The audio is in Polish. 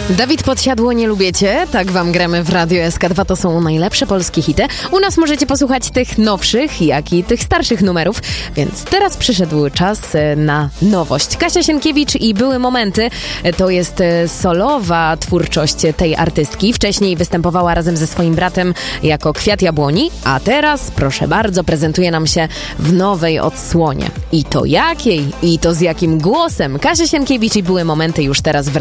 Dawid Podsiadło, nie lubię cię. Tak wam gramy w Radio SK2. To są najlepsze polskie hity. U nas możecie posłuchać tych nowszych, jak i tych starszych numerów. Więc teraz przyszedł czas na nowość. Kasia Sienkiewicz i Były momenty. To jest solowa twórczość tej artystki. Wcześniej występowała razem ze swoim bratem jako Kwiat Jabłoni, a teraz, proszę bardzo, prezentuje nam się w nowej odsłonie. I to jakiej? I to z jakim głosem? Kasia Sienkiewicz i Były momenty już teraz w